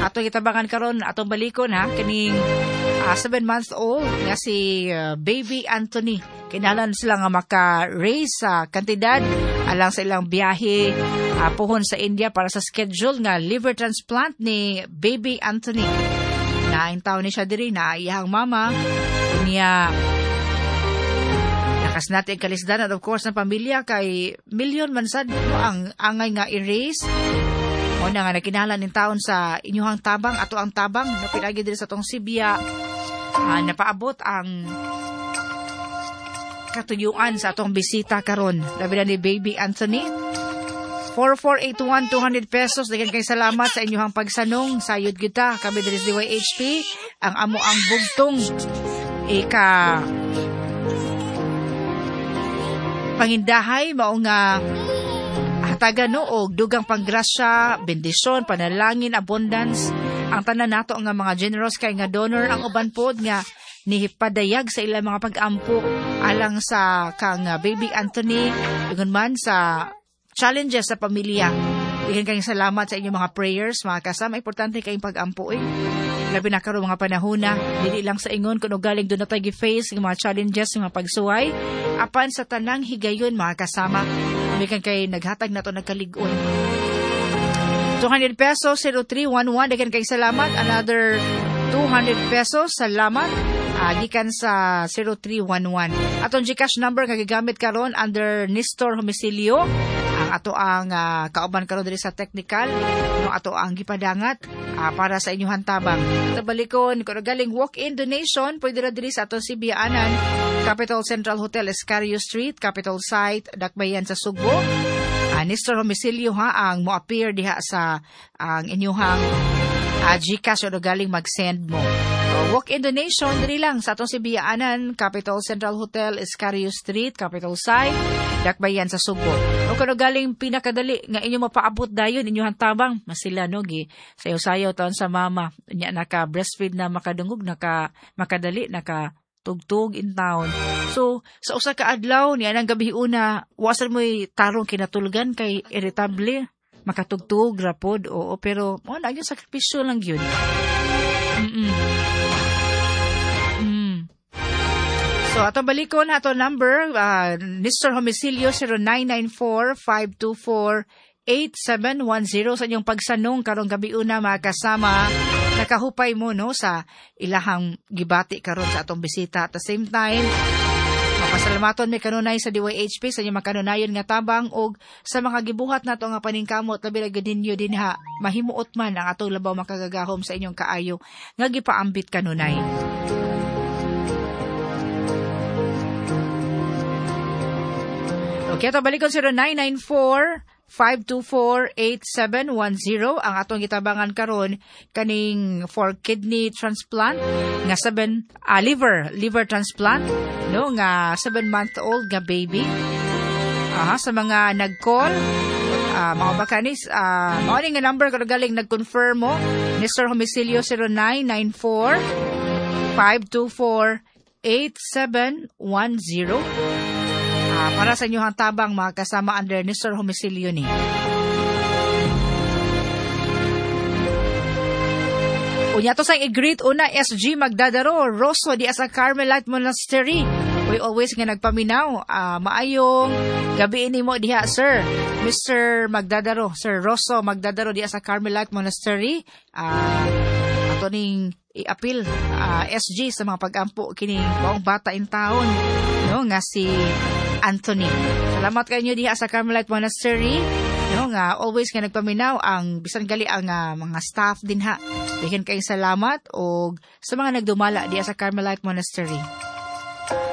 ato gitabangan karon atong balikon ha kining 7-month-old nga si baby Anthony. Kinahanglan sila nga maka-raise sa kantidad alang sa ilang biyahe puhon sa India para sa schedule nga liver transplant ni baby Anthony. Naintaw ni siya diri na iyang mama niya nakas natin kalisdan at of course ng pamilya kay milyon man sad ang angay nga i-raise. O na nga nakinahanglan ng taon sa inyuhang tabang ato ang tabang na pinagi diri sa tong Sibya. Napaabot ang katuyuan sa atong bisita karon. Labi na ni baby Anthony. 4481 200 pesos. Dagan kay salamat sa inyong pagsanong. Sayod kita kami diri sa DYHP ang amo ang bugtong pangindahay mao nga hatagan og dugang panggrasya, bendisyon, panalangin, abundance ang tanan nato nga mga generous kay nga donor ang uban pod nga nihipadayag sa ilang mga pag-ampo alang sa kang baby Anthony ingon man sa challenges sa pamilya. Digan kayong salamat sa inyong mga prayers, mga kasama. Importante kayong pag-ampo labi na karon mga panahon na dili lang sa ingon kuno galing doon na tayo gi-face ng mga challenges, mga pagsuway apan sa tanang higayon mga kasama. Digan kay naghatag na to nagkaligon 200 pesos 0311. Digan kayong salamat. Another 200 pesos salamat gikan sa 0311. Atong GCash number nga gigamit karon under Nestor Homicilio. Ang ato ang kauban karon diri sa technical no ato ang gipadangat para sa inyong tabang. Tabalikon kuno galing walk-in donation pwede ra diri sa ato Sibyaanan, Capital Central Hotel, Escario Street, Capital Site, Dakbayan sa Sugbo. Nestor Homicilio ang mo-appear diha sa ang inyong GCash o galing mag-send mo. Walk-in donation diri lang sa atong Sibyaanan, Capital Central Hotel, Escario Street, Capital Site, Dakbayan sa Sugbo. O kung galing pinakadali nga inyo mapaabot dayon inyong tabang, masila no gi sayo-sayo taon sa mama. Nya naka breastfeed na makadungog, makadali, tugtog in town. So, sa usa ka adlaw niya nang gabi una, wasan mo'y tarong kinatulgan kay irritable, makatugtog, rapod, oo, pero na yung sakripisyo lang yun. So, ato balikon, ato number, Nestor Homicilio 0994-524-8710 sa inyong pagsanong karong gabi una mga kasama. Nakahupay mo no sa ilahang gibati karon sa atong bisita. At the same time, mapasalamaton may kanunay sa DYHP sa inyong makanunayon nga tabang og sa mga gibuhat nato nga paningkamot labi na gadinyo dinha mahimuot man ang atong labaw makagagahom sa inyong kaayo nga gipaambit kanunay. Okay, ito balikon 0994-524-8710 ang atong gitabangan karon kaning for kidney transplant nga liver transplant no nga 7-month-old nga baby. Sa mga nag-call mga bakanis mao ni nga number kada galing nag-confirm mo Nestor Homicilio 0994-524-8710 para sa inyong tabang mga kasama under Nestor Homicilio ni. Unya to sang i-greet una SG Magdadaro Rosso di sa Carmelite Monastery. We always nga nagpaminaw. Maayong gabi ni mo diha sir. Mr. Magdadaro, Sir Rosso Magdadaro di sa Carmelite Monastery. Ato ning i-appeal SG sa mga pag-ampo kining baong bata in town no nga si Anthony. Salamat kayo diha sa Carmelite Monastery. No nga always nga nagpaminaw ang bisan gali ang mga staff din ha. Daghang kayong salamat og sa mga nagdumala diha sa Carmelite Monastery.